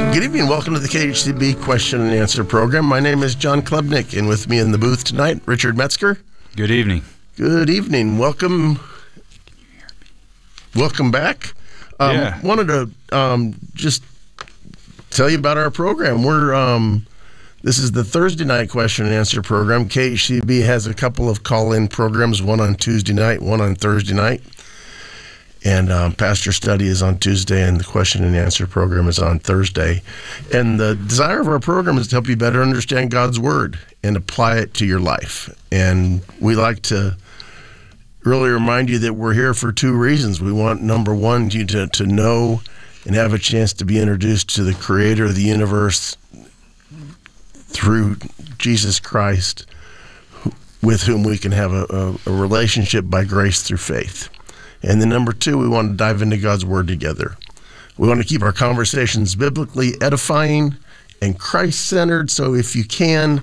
Good evening. Welcome to the KHCB Question and Answer program. My name is John Klubnik, and with me in the booth tonight, Richard Metzger. Good evening. Good evening. Welcome back. Wanted to just tell you about our program. This is the Thursday night question and answer program. KHCB has a couple of call-in programs, one on Tuesday night, one on Thursday night. And Pastor Study is on Tuesday, and the question and answer program is on Thursday. And the desire of our program is to help you better understand God's Word and apply it to your life. And we like to really remind you that we're here for two reasons. We want, number one, you to know and have a chance to be introduced to the Creator of the universe through Jesus Christ, with whom we can have a relationship by grace through faith. And then number two, we want to dive into God's Word together. We want to keep our conversations biblically edifying and Christ-centered. So if you can,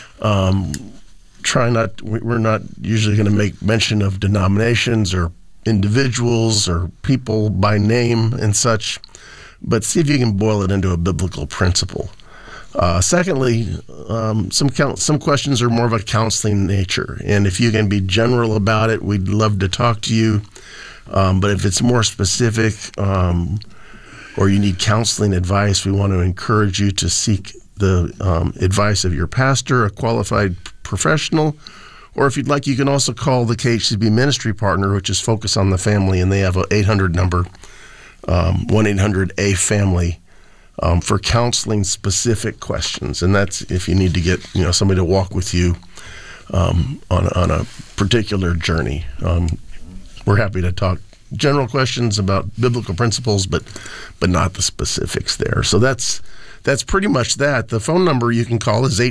we're not usually going to make mention of denominations or individuals or people by name and such, but see if you can boil it into a biblical principle. Secondly, some questions are more of a counseling nature, and if you can be general about it, we'd love to talk to you. But if it's more specific, or you need counseling advice, we want to encourage you to seek the advice of your pastor, a qualified professional, or if you'd like, you can also call the KHCB Ministry Partner, which is Focus on the Family, and they have an 800 number, 1-800-A-FAMILY, for counseling specific questions. And that's if you need to get somebody to walk with you on a particular journey. We're happy to talk general questions about biblical principles, but not the specifics there. So that's pretty much that. The phone number you can call is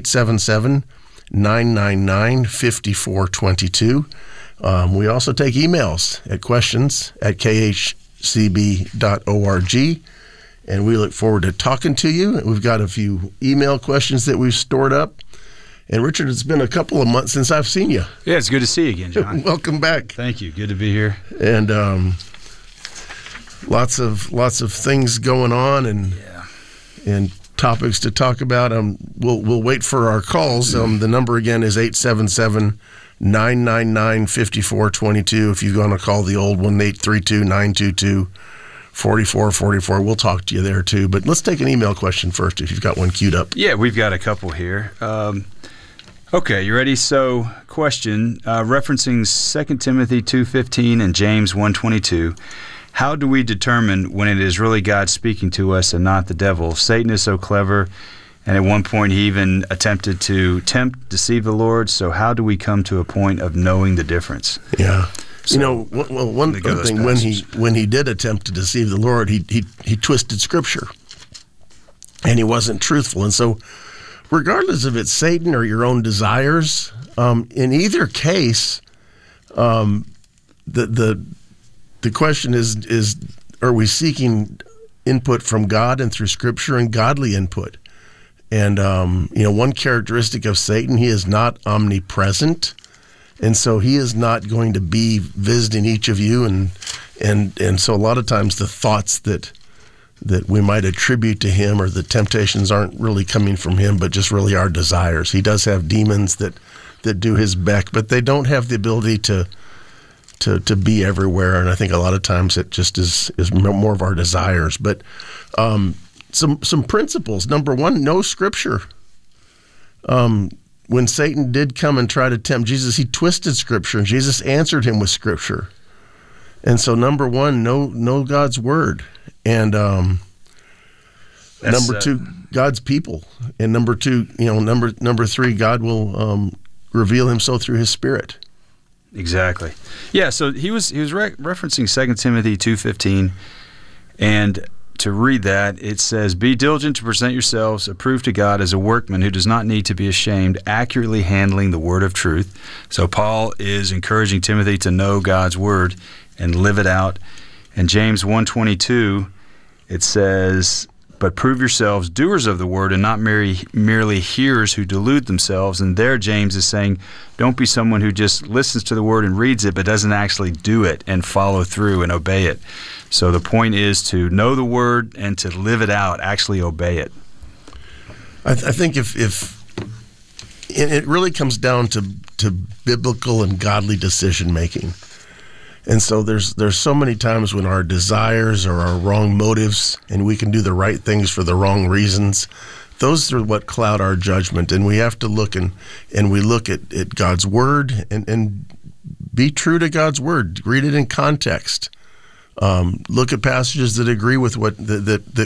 877-999-5422. We also take emails at questions@khcb.org, and we look forward to talking to you. We've got a few email questions that we've stored up. And Richard, it's been a couple of months since I've seen you. Yeah, it's good to see you again, John. Welcome back. Thank you. Good to be here. And lots of things going on and topics to talk about. We'll wait for our calls. The number again is 877-999-5422. If you're going to call the old one, 832-922-4444, we'll talk to you there too. But let's take an email question first if you've got one queued up. Yeah, we've got a couple here. Okay, you ready? So, question, referencing 2 Timothy 2:15 and James 1:22, how do we determine when it is really God speaking to us and not the devil? Satan is so clever, and at one point he even attempted to deceive the Lord, so how do we come to a point of knowing the difference? Yeah. So, one thing, when he did attempt to deceive the Lord, he twisted Scripture, and he wasn't truthful. And so, regardless if it's Satan or your own desires, in either case, the question is, are we seeking input from God and through Scripture and godly input? And one characteristic of Satan, he is not omnipresent. And so he is not going to be visiting each of you, and so a lot of times the thoughts that we might attribute to him or the temptations aren't really coming from him, but just really our desires. He does have demons that do his beck, but they don't have the ability to be everywhere. And I think a lot of times it just is more of our desires. But some principles. Number one, know Scripture. When Satan did come and try to tempt Jesus, he twisted Scripture, and Jesus answered him with Scripture. And so, number one, know God's Word, and number two, God's people, and number two, number three, God will reveal Himself through His Spirit. Exactly. Yeah. So he was referencing 2 Timothy 2:15, and to read that, it says, "Be diligent to present yourselves approved to God as a workman who does not need to be ashamed, accurately handling the word of truth." So Paul is encouraging Timothy to know God's word and live it out. And James 1:22, it says, But prove yourselves doers of the word and not merely hearers who delude themselves. And there James is saying, don't be someone who just listens to the word and reads it, but doesn't actually do it and follow through and obey it. So the point is to know the word and to live it out, actually obey it. I think if it really comes down to biblical and godly decision making. And so there's so many times when our desires or our wrong motives, and we can do the right things for the wrong reasons, those are what cloud our judgment. And we have to look and we look at God's word and be true to God's word. Read it in context. Look at passages that agree with what that